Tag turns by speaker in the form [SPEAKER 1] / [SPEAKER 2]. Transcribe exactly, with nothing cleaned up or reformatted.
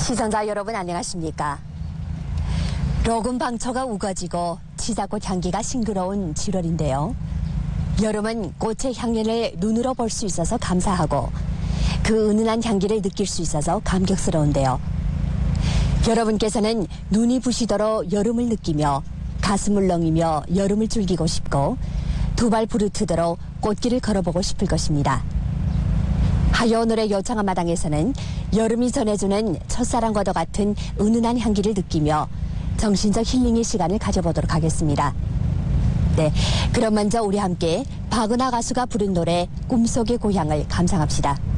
[SPEAKER 1] 시청자 여러분 안녕하십니까? 로금 방초가 우거지고 치자꽃 향기가 싱그러운 칠월인데요. 여름은 꽃의 향연을 눈으로 볼 수 있어서 감사하고 그 은은한 향기를 느낄 수 있어서 감격스러운데요. 여러분께서는 눈이 부시도록 여름을 느끼며 가슴을 렁이며 여름을 즐기고 싶고 두 발 부르트도록 꽃길을 걸어보고 싶을 것입니다. 하여 오늘의 요창한 마당에서는 여름이 전해주는 첫사랑과도 같은 은은한 향기를 느끼며 정신적 힐링의 시간을 가져보도록 하겠습니다. 네, 그럼 먼저 우리 함께 박은하 가수가 부른 노래 꿈속의 고향을 감상합시다.